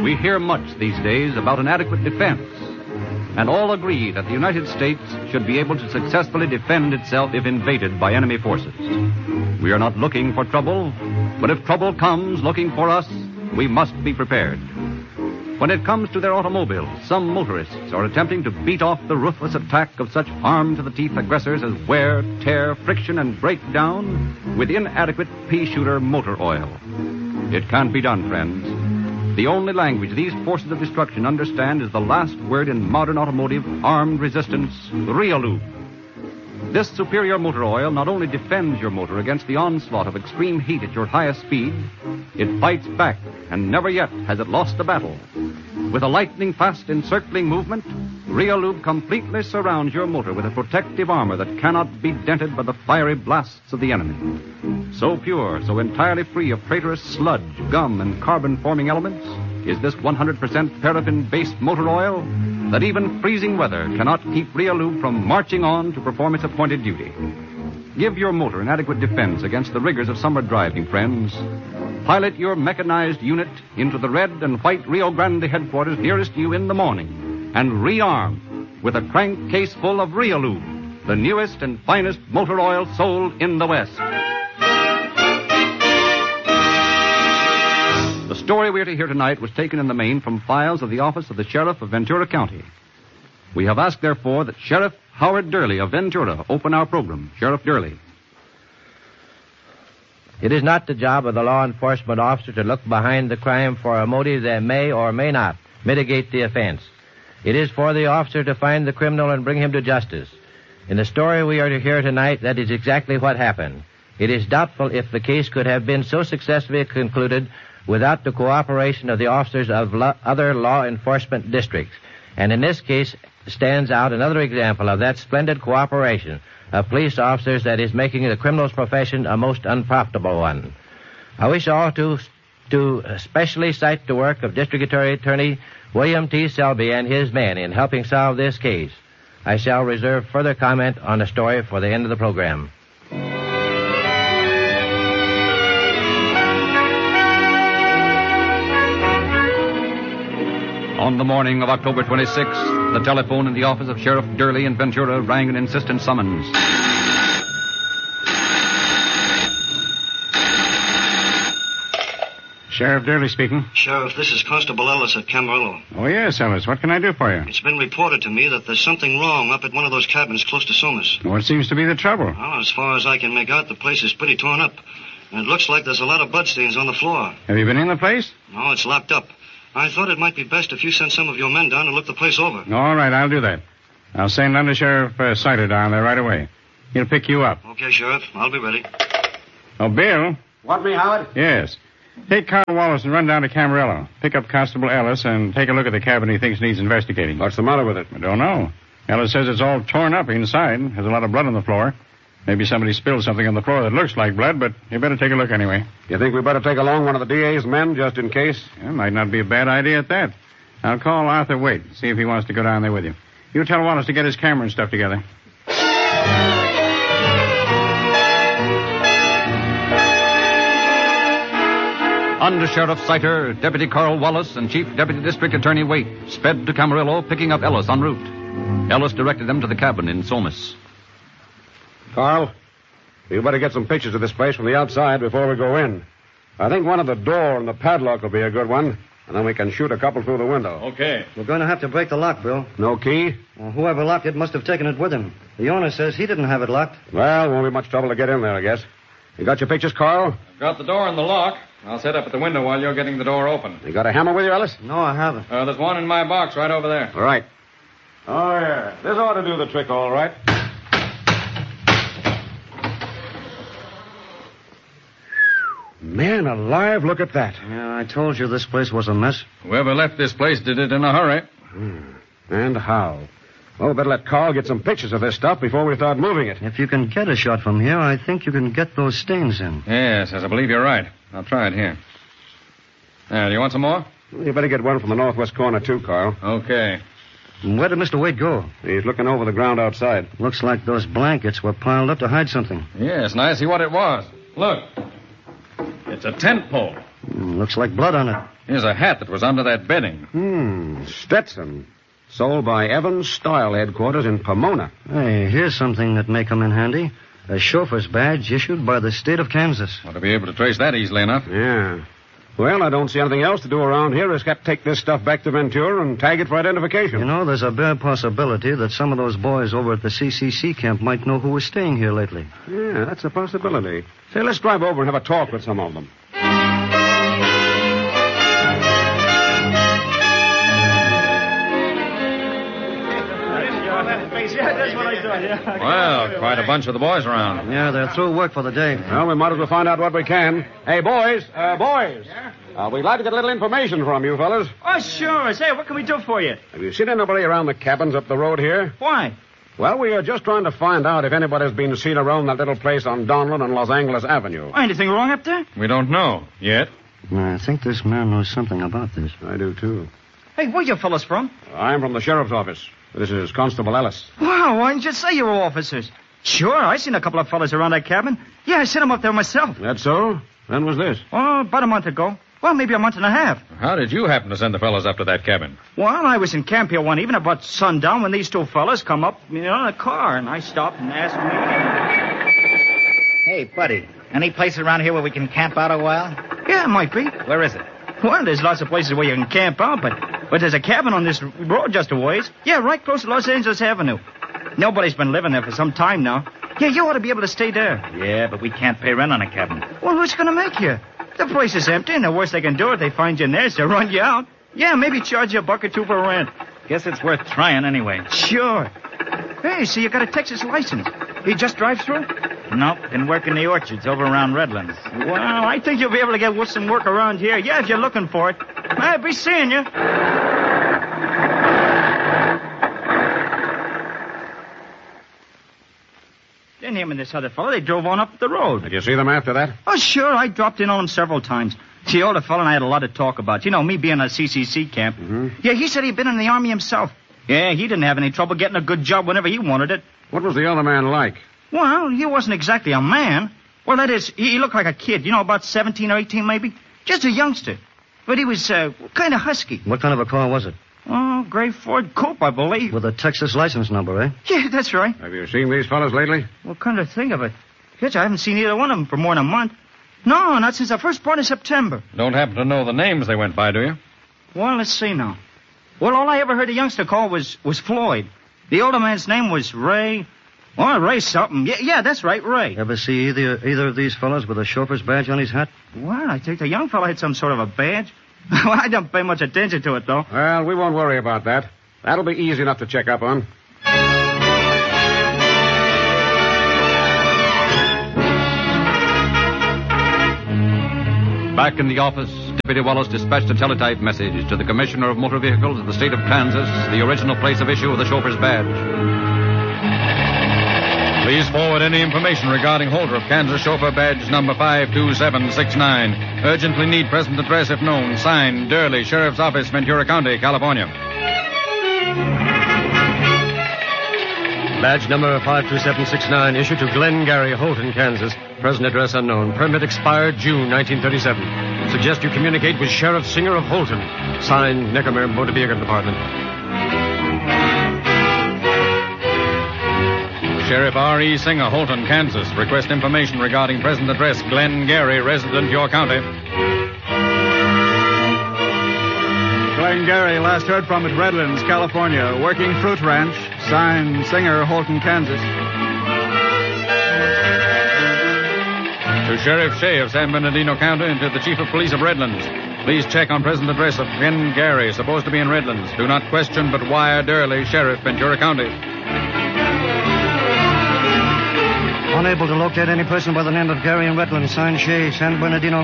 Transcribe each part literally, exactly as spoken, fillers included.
We hear much these days about an adequate defense, and all agree that the United States should be able to successfully defend itself if invaded by enemy forces. We are not looking for trouble, but if trouble comes looking for us, we must be prepared. When it comes to their automobiles, some motorists are attempting to beat off the ruthless attack of such armed-to-the-teeth aggressors as wear, tear, friction, and breakdown with inadequate pea-shooter motor oil. It can't be done, friends. The only language these forces of destruction understand is the last word in modern automotive armed resistance, Reolube. This superior motor oil not only defends your motor against the onslaught of extreme heat at your highest speed, it fights back, and never yet has it lost a battle. With a lightning-fast encircling movement, Reolube completely surrounds your motor with a protective armor that cannot be dented by the fiery blasts of the enemy. So pure, so entirely free of traitorous sludge, gum, and carbon-forming elements is this one hundred percent paraffin-based motor oil that even freezing weather cannot keep Reolube from marching on to perform its appointed duty. Give your motor an adequate defense against the rigors of summer driving, friends. Pilot your mechanized unit into the red and white Rio Grande headquarters nearest you in the morning and rearm with a crankcase full of Reolube, the newest and finest motor oil sold in the West. The story we are to hear tonight was taken in the main from files of the office of the Sheriff of Ventura County. We have asked, therefore, that Sheriff Howard Durley of Ventura open our program. Sheriff Durley. It is not the job of the law enforcement officer to look behind the crime for a motive that may or may not mitigate the offense. It is for the officer to find the criminal and bring him to justice. In the story we are to hear tonight, that is exactly what happened. It is doubtful if the case could have been so successfully concluded without the cooperation of the officers of lo- other law enforcement districts. And in this case stands out another example of that splendid cooperation of police officers that is making the criminal's profession a most unprofitable one. I wish all to, to especially cite the work of District Attorney William T. Selby and his men in helping solve this case. I shall reserve further comment on the story for the end of the program. On the morning of October twenty-sixth, the telephone in the office of Sheriff Durley in Ventura rang an insistent summons. Sheriff Durley speaking. Sheriff, this is Constable Ellis at Camarillo. Oh, yes, Ellis. What can I do for you? It's been reported to me that there's something wrong up at one of those cabins close to Somas. What seems to be the trouble? Well, as far as I can make out, the place is pretty torn up. And it looks like there's a lot of bloodstains on the floor. Have you been in the place? No, it's locked up. I thought it might be best if you sent some of your men down and look the place over. All right, I'll do that. I'll send Under Sheriff uh, Sider down there right away. He'll pick you up. Okay, Sheriff. I'll be ready. Oh, Bill? Want me, Howard? Yes. Take Carl Wallace and run down to Camarillo. Pick up Constable Ellis and take a look at the cabin he thinks needs investigating. What's the matter with it? I don't know. Ellis says it's all torn up inside. There's a lot of blood on the floor. Maybe somebody spilled something on the floor that looks like blood, but you better take a look anyway. You think we better take along one of the D A's men just in case? Yeah, might not be a bad idea at that. I'll call Arthur Waite, see if he wants to go down there with you. You tell Wallace to get his camera and stuff together. Under Sheriff Sider, Deputy Carl Wallace, and Chief Deputy District Attorney Waite sped to Camarillo, picking up Ellis en route. Ellis directed them to the cabin in Somas. Carl, you better get some pictures of this place from the outside before we go in. I think one of the door and the padlock will be a good one, and then we can shoot a couple through the window. Okay. We're going to have to break the lock, Bill. No key? Well, whoever locked it must have taken it with him. The owner says he didn't have it locked. Well, won't be much trouble to get in there, I guess. You got your pictures, Carl? I've got the door and the lock. I'll set up at the window while you're getting the door open. You got a hammer with you, Ellis? No, I haven't. Uh, there's one in my box right over there. All right. Oh, yeah. This ought to do the trick, all right. Man alive, look at that. Yeah, I told you this place was a mess. Whoever left this place did it in a hurry. Hmm. And how? Well, we better let Carl get some pictures of this stuff before we start moving it. If you can get a shot from here, I think you can get those stains in. Yes, yes, I believe you're right. I'll try it here. Now, do you want some more? You better get one from the northwest corner, too, Carl. Okay. Where did Mister Waite go? He's looking over the ground outside. Looks like those blankets were piled up to hide something. Yes, now I see what it was. Look. It's a tent pole. Mm, looks like blood on it. Here's a hat that was under that bedding. Hmm. Stetson. Sold by Evans Style Headquarters in Pomona. Hey, here's something that may come in handy. A chauffeur's badge issued by the state of Kansas. Ought to be able to trace that easily enough. Yeah. Well, I don't see anything else to do around here except take this stuff back to Ventura and tag it for identification. You know, there's a bare possibility that some of those boys over at the C C C camp might know who was staying here lately. Yeah, that's a possibility. Say, let's drive over and have a talk with some of them. Well, quite a bunch of the boys around. Yeah, they're through work for the day. Well, we might as well find out what we can. Hey, boys, uh, boys. Uh, we'd like to get a little information from you, fellas. Oh, sure. Say, what can we do for you? Have you seen anybody around the cabins up the road here? Why? Well, we are just trying to find out if anybody's been seen around that little place on Donlin and Los Angeles Avenue. Anything wrong up there? We don't know yet. I think this man knows something about this. I do, too. Hey, where you fellas from? I'm from the sheriff's office. This is Constable Ellis. Wow, why didn't you say you were officers? Sure, I seen a couple of fellas around that cabin. Yeah, I seen them up there myself. That so? When was this? Oh, about a month ago. Well, maybe a month and a half. How did you happen to send the fellas up to that cabin? Well, I was in camp here one evening about sundown when these two fellas come up, you know, in a car, and I stopped and asked me. Hey, buddy, any place around here where we can camp out a while? Yeah, it might be. Where is it? Well, there's lots of places where you can camp out, but but there's a cabin on this road just a ways. Yeah, right close to Los Angeles Avenue. Nobody's been living there for some time now. Yeah, you ought to be able to stay there. Yeah, but we can't pay rent on a cabin. Well, who's going to make you? The place is empty, and the worst they can do if they find you in there is to run you out. Yeah, maybe charge you a buck or two for rent. Guess it's worth trying anyway. Sure. Hey, so you got a Texas license. You just drive through? Nope, can work in the orchards over around Redlands. Well, I think you'll be able to get some work around here. Yeah, if you're looking for it. I'll be seeing you. Then him and this other fellow, they drove on up the road. Did you see them after that? Oh, sure. I dropped in on him several times. The older fellow and I had a lot to talk about. You know, me being a C C C camp. Mm-hmm. Yeah, he said he'd been in the Army himself. Yeah, he didn't have any trouble getting a good job whenever he wanted it. What was the other man like? Well, he wasn't exactly a man. Well, that is, he looked like a kid. You know, about seventeen or eighteen maybe. Just a youngster. But he was uh, kind of husky. What kind of a car was it? Oh, gray Ford Coupe, I believe. With a Texas license number, eh? Yeah, that's right. Have you seen these fellas lately? Well, kind of think of it. Yes, I haven't seen either one of them for more than a month. No, not since the first part of September. Don't happen to know the names they went by, do you? Well, let's see now. Well, all I ever heard a youngster call was, was Floyd. The older man's name was Ray. Oh, Ray something. Yeah, yeah, that's right, Ray. Ever see either either of these fellas with a chauffeur's badge on his hat? Well, I think the young fellow had some sort of a badge. Well, I don't pay much attention to it, though. Well, we won't worry about that. That'll be easy enough to check up on. Back in the office, Deputy Wallace dispatched a teletype message to the Commissioner of Motor Vehicles of the state of Kansas, the original place of issue of the chauffeur's badge. Please forward any information regarding holder of Kansas chauffeur badge number five two seven six nine. Urgently need present address if known. Signed, Durley, Sheriff's Office, Ventura County, California. Badge number five two seven six nine, issued to Glenn Gary, Holton, Kansas. Present address unknown. Permit expired June nineteen thirty-seven. Suggest you communicate with Sheriff Singer of Holton. Signed, Neckermer, Motor Vehicle Department. Sheriff R E. Singer, Holton, Kansas. Request information regarding present address, Glenn Gary, resident, your county. Glenn Gary, last heard from at Redlands, California. Working fruit ranch. Signed, Singer, Holton, Kansas. To Sheriff Shea of San Bernardino County and to the Chief of Police of Redlands. Please check on present address of Glenn Gary, supposed to be in Redlands. Do not question, but wire Durley, Sheriff, Ventura County. Unable to locate any person by the name of Gary in Redlands. Signed, Shea, San Bernardino.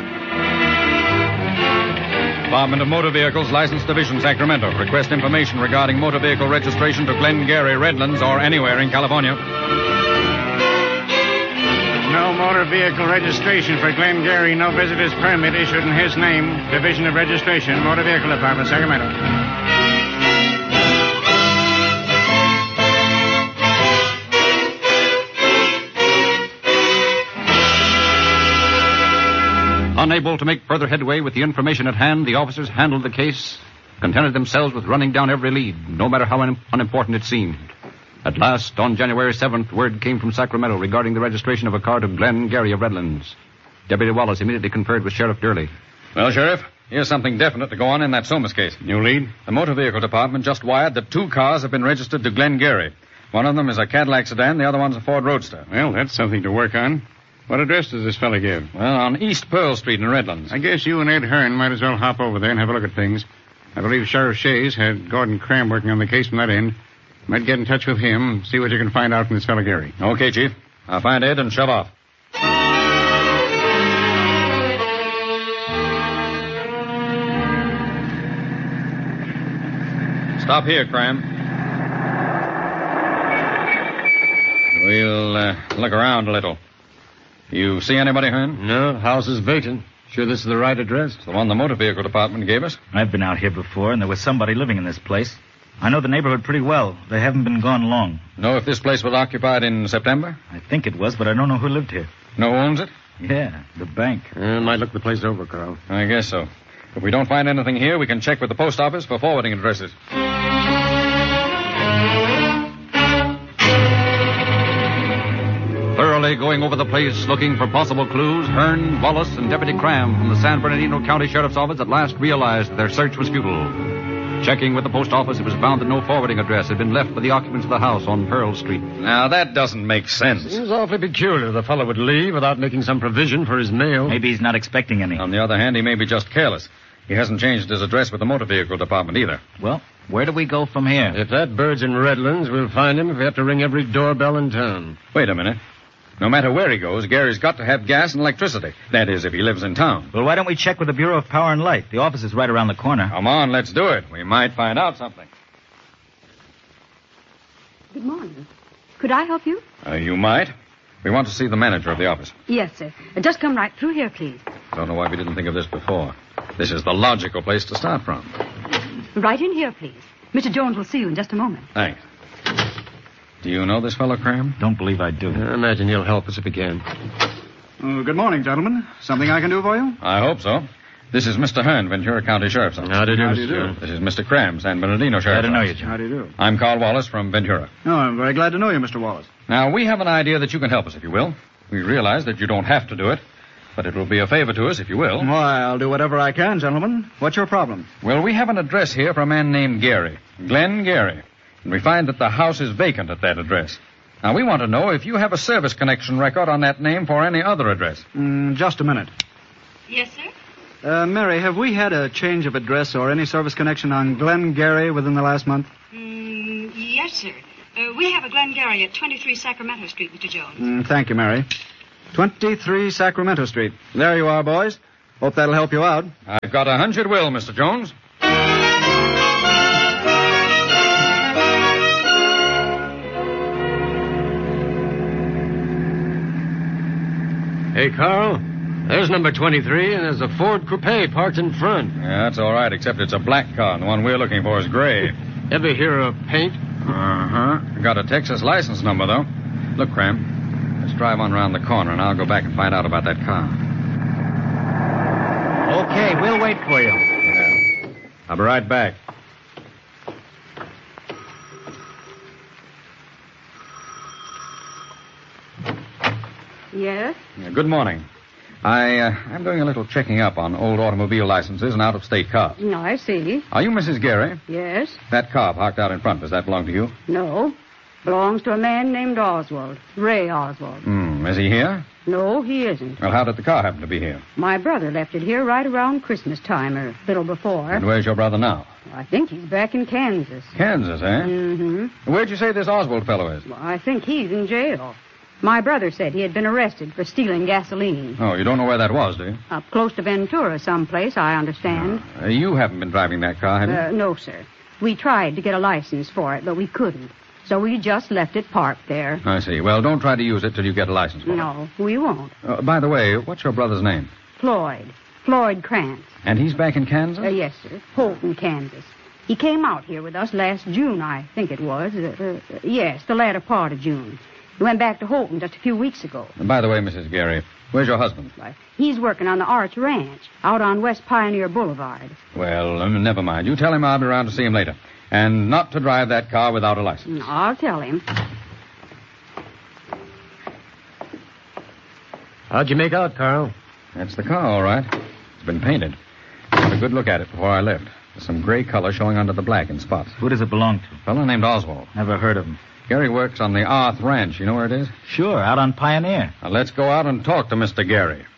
Department of Motor Vehicles, License Division, Sacramento. Request information regarding motor vehicle registration to Glenn Gary, Redlands, or anywhere in California. No motor vehicle registration for Glenn Gary. No visitor's permit issued in his name. Division of Registration, Motor Vehicle Department, Sacramento. Unable to make further headway with the information at hand, the officers handled the case, contented themselves with running down every lead, no matter how un- unimportant it seemed. At last, on January seventh, word came from Sacramento regarding the registration of a car to Glenn Gary of Redlands. Deputy Wallace immediately conferred with Sheriff Durley. Well, Sheriff, here's something definite to go on in that Somas case. New lead? The motor vehicle department just wired that two cars have been registered to Glenn Gary. One of them is a Cadillac sedan, the other one's a Ford Roadster. Well, that's something to work on. What address does this fella give? Well, on East Pearl Street in Redlands. I guess you and Ed Hearn might as well hop over there and have a look at things. I believe Sheriff Shays had Gordon Cram working on the case from that end. Might get in touch with him and see what you can find out from this fella Gary. Okay, Chief. I'll find Ed and shove off. Stop here, Cram. We'll uh, look around a little. You see anybody, Hearn? No, house is vacant. Sure this is the right address? It's the one the motor vehicle department gave us. I've been out here before, and there was somebody living in this place. I know the neighborhood pretty well. They haven't been gone long. Know if this place was occupied in September? I think it was, but I don't know who lived here. Know who owns it? Yeah, the bank. Uh, might look the place over, Carl. I guess so. If we don't find anything here, we can check with the post office for forwarding addresses. Thoroughly going over the place, looking for possible clues, Hearn, Wallace, and Deputy Cram from the San Bernardino County Sheriff's Office at last realized that their search was futile. Checking with the post office, it was found that no forwarding address had been left by the occupants of the house on Pearl Street. Now, that doesn't make sense. Seems awfully peculiar the fellow would leave without making some provision for his mail. Maybe he's not expecting any. On the other hand, he may be just careless. He hasn't changed his address with the motor vehicle department either. Well, where do we go from here? If that bird's in Redlands, we'll find him if we have to ring every doorbell in town. Wait a minute. No matter where he goes, Gary's got to have gas and electricity. That is, if he lives in town. Well, why don't we check with the Bureau of Power and Light? The office is right around the corner. Come on, let's do it. We might find out something. Good morning. Could I help you? Uh, you might. We want to see the manager of the office. Yes, sir. Uh, Just come right through here, please. Don't know why we didn't think of this before. This is the logical place to start from. Right in here, please. Mister Jones will see you in just a moment. Thanks. Do you know this fellow, Cram? Don't believe I do. I imagine he'll help us if he can. Oh, good morning, gentlemen. Something I can do for you? I hope so. This is Mister Hearn, Ventura County Sheriff's Office. How do you do, How do you sir? do? This is Mister Cram, San Bernardino Sheriff's Glad to know Office. you, Jim. How do you do? I'm Carl Wallace from Ventura. Oh, I'm very glad to know you, Mister Wallace. Now, we have an idea that you can help us, if you will. We realize that you don't have to do it, but it will be a favor to us if you will. Why, I'll do whatever I can, gentlemen. What's your problem? Well, we have an address here for a man named Gary, Glenn Gary, and we find that the house is vacant at that address. Now, we want to know if you have a service connection record on that name for any other address. Mm, just a minute. Yes, sir? Uh, Mary, have we had a change of address or any service connection on Glen Gary within the last month? Mm, yes, sir. Uh, we have a Glen Gary at twenty-three Sacramento Street, Mister Jones. Mm, thank you, Mary. twenty-three Sacramento Street. There you are, boys. Hope that'll help you out. I've got a hunch it will, Mister Jones. Hey, Carl, there's number twenty-three, and there's a Ford Coupe parked in front. Yeah, that's all right, except it's a black car, and the one we're looking for is gray. Ever hear of paint? Uh-huh. Got a Texas license number, though. Look, Cram, let's drive on around the corner, and I'll go back and find out about that car. Okay, we'll wait for you. Yeah. I'll be right back. Yes? Yeah, good morning. I, uh, I'm doing a little checking up on old automobile licenses and out-of-state cars. No, I see. Are you Missus Gary? Yes? That car parked out in front, does that belong to you? No. Belongs to a man named Oswald. Ray Oswald. Hmm, is he here? No, he isn't. Well, how did the car happen to be here? My brother left it here right around Christmas time, or a little before. And where's your brother now? I think he's back in Kansas. Kansas, eh? Mm-hmm. Where'd you say this Oswald fellow is? Well, I think he's in jail. My brother said he had been arrested for stealing gasoline. Oh, you don't know where that was, do you? Up close to Ventura someplace, I understand. Uh, you haven't been driving that car, have you? Uh, no, sir. We tried to get a license for it, but we couldn't. So we just left it parked there. I see. Well, don't try to use it till you get a license for No, we won't. it. Uh, by the way, what's your brother's name? Floyd. Floyd Krantz. And he's back in Kansas? Uh, yes, sir. Holton, Kansas. He came out here with us last June, I think it was. Uh, uh, yes, the latter part of June. He went back to Holton just a few weeks ago. And by the way, Missus Gary, Where's your husband? Why, he's working on the Arch Ranch, out on West Pioneer Boulevard. Well, um, never mind. You tell him I'll be around to see him later. And not to drive that car without a license. I'll tell him. How'd you make out, Carl? That's the car, all right. It's been painted. I had a good look at it before I left. There's some gray color showing under the black in spots. Who does it belong to? A fellow named Oswald. Never heard of him. Gary works on the Arth Ranch. You know where it is? Sure, out on Pioneer. Now, let's go out and talk to Mister Gary.